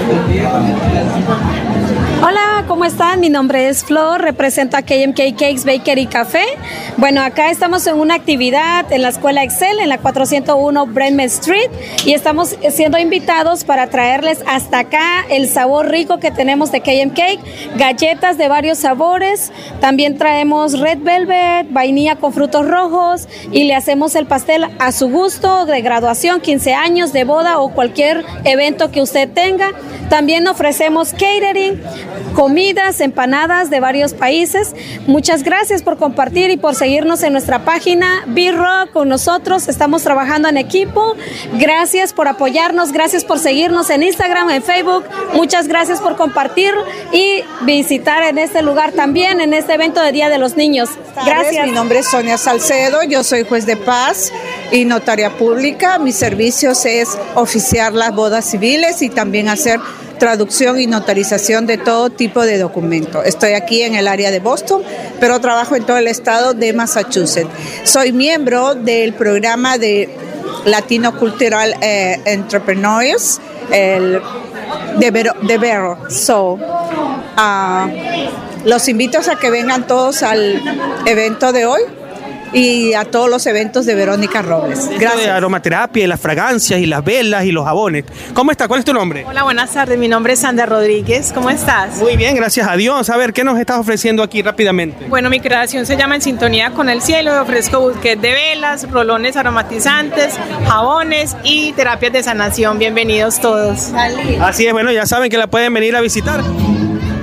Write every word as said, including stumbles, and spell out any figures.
Hola, ¿cómo están? Mi nombre es Flor, represento a K M K Cakes Bakery Café. Bueno, acá estamos en una actividad en la Escuela Excel, en la cuatrocientos uno Bremen Street, y estamos siendo invitados para traerles hasta acá el sabor rico que tenemos de K M Cake, galletas de varios sabores, también traemos Red Velvet, vainilla con frutos rojos, y le hacemos el pastel a su gusto, de graduación, quince años, de boda o cualquier evento que usted tenga. También ofrecemos catering, comidas, empanadas de varios países. Muchas gracias por compartir y por seguirnos en nuestra página B-Rock con nosotros. Estamos trabajando en equipo. Gracias por apoyarnos, gracias por seguirnos en Instagram, en Facebook. Muchas gracias por compartir y visitar en este lugar también, en este evento de Día de los Niños. Gracias. Mi nombre es Sonia Salcedo, yo soy juez de paz y notaria pública. Mis servicios es oficiar las bodas civiles y también hacer traducción y notarización de todo tipo de documentos. Estoy aquí en el área de Boston, pero trabajo en todo el estado de Massachusetts. Soy miembro del programa de Latino Cultural eh, Entrepreneurs, el de Vero. De Vero. So, uh, los invito a que vengan todos al evento de hoy y a todos los eventos de Verónica Robles. Gracias. De aromaterapia, y las fragancias, y las velas, y los jabones. ¿Cómo está? ¿Cuál es tu nombre? Hola, buenas tardes. Mi nombre es Sandra Rodríguez. ¿Cómo estás? Muy bien, gracias a Dios. A ver, ¿qué nos estás ofreciendo aquí rápidamente? Bueno, mi creación se llama En Sintonía con el Cielo. Yo ofrezco buquet de velas, rolones aromatizantes, jabones y terapias de sanación. Bienvenidos todos. Así es, bueno, ya saben que la pueden venir a visitar.